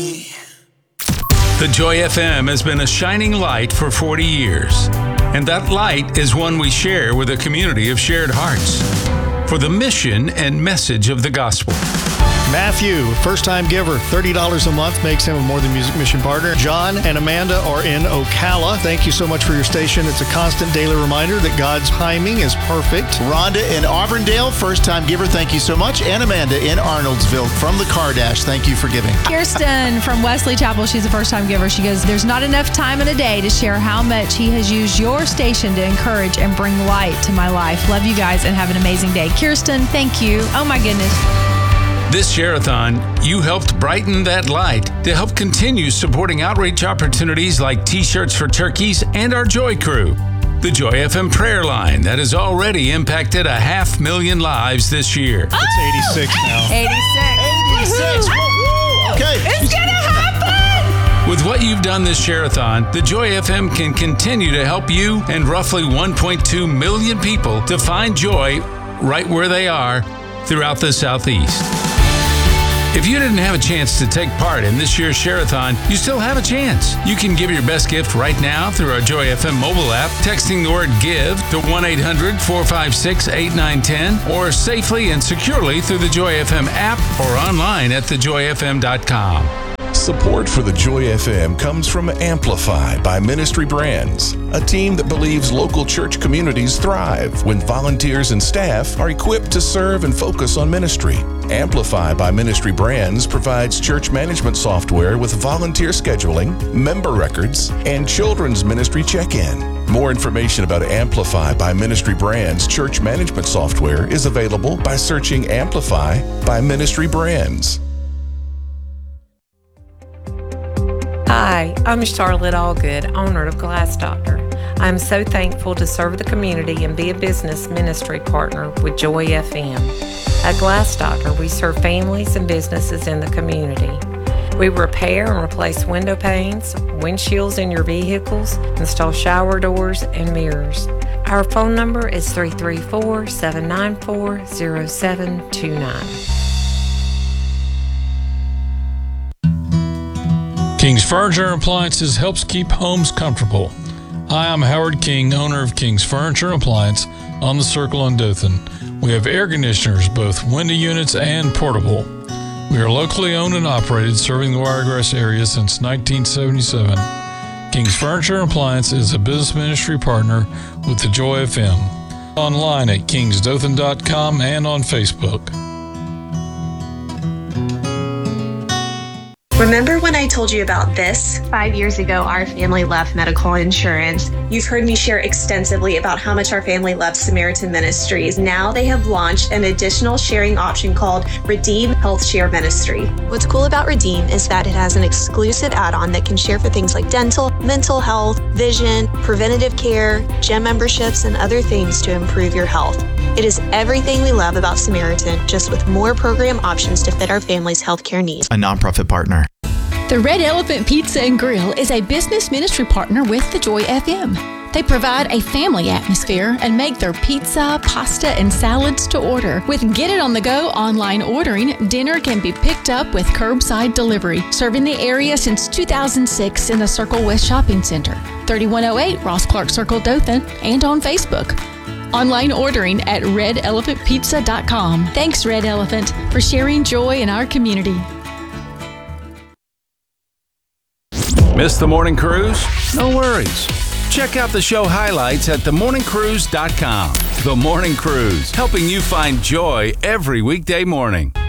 The Joy FM has been a shining light for 40 years. And that light is one we share with a community of shared hearts for the mission and message of the gospel. Matthew, first-time giver, $30 a month makes him a More Than Music mission partner. John and Amanda are in Ocala. Thank you so much for your station. It's a constant daily reminder that God's timing is perfect. Rhonda in Auburndale, first-time giver, thank you so much. And Amanda in Arnoldsville from the Cardash, thank you for giving. Kirsten from Wesley Chapel, she's a first-time giver. She goes, there's not enough time in a day to share how much he has used your station to encourage and bring light to my life. Love you guys and have an amazing day. Kirsten, thank you. Oh my goodness. This Share-a-thon, you helped brighten that light to help continue supporting outreach opportunities like T-shirts for turkeys and our Joy Crew. The Joy FM prayer line that has already impacted 500,000 lives this year. It's 86 now. 86. 86. Woo-hoo. Okay. It's going to happen. With what you've done this Share-a-thon, the Joy FM can continue to help you and roughly 1.2 million people to find joy right where they are throughout the Southeast. If you didn't have a chance to take part in this year's Share-a-thon, you still have a chance. You can give your best gift right now through our Joy FM mobile app, texting the word GIVE to 1-800-456-8910, or safely and securely through the Joy FM app or online at thejoyfm.com. Support for the Joy FM comes from Amplify by Ministry Brands, a team that believes local church communities thrive when volunteers and staff are equipped to serve and focus on ministry. Amplify by Ministry Brands provides church management software with volunteer scheduling, member records, and children's ministry check-in. More information about Amplify by Ministry Brands church management software is available by searching Amplify by Ministry Brands. Hi, I'm Charlotte Allgood, owner of Glass Doctor. I'm so thankful to serve the community and be a business ministry partner with Joy FM. At Glass Doctor, we serve families and businesses in the community. We repair and replace window panes, windshields in your vehicles, install shower doors and mirrors. Our phone number is 334-794-0729. King's Furniture and Appliances helps keep homes comfortable. Hi, I'm Howard King, owner of King's Furniture and Appliance on the Circle in Dothan. We have air conditioners, both window units and portable. We are locally owned and operated, serving the Wiregrass area since 1977. King's Furniture and Appliance is a business ministry partner with the Joy FM. Online at kingsdothan.com and on Facebook. Remember when I told you about this? 5 years ago, our family loved medical insurance. You've heard me share extensively about how much our family loves Samaritan Ministries. Now they have launched an additional sharing option called Redeem Health Share Ministry. What's cool about Redeem is that it has an exclusive add-on that can share for things like dental, mental health, vision, preventative care, gym memberships, and other things to improve your health. It is everything we love about Samaritan, just with more program options to fit our family's healthcare needs. A nonprofit partner. The Red Elephant Pizza and Grill is a business ministry partner with the Joy FM. They provide a family atmosphere and make their pizza, pasta, and salads to order. With Get It On The Go online ordering, dinner can be picked up with curbside delivery. Serving the area since 2006 in the Circle West Shopping Center, 3108 Ross Clark Circle, Dothan, and on Facebook. Online ordering at redelephantpizza.com. Thanks, Red Elephant, for sharing joy in our community. Miss the morning cruise? No worries. Check out the show highlights at themorningcruise.com. The Morning Cruise, helping you find joy every weekday morning.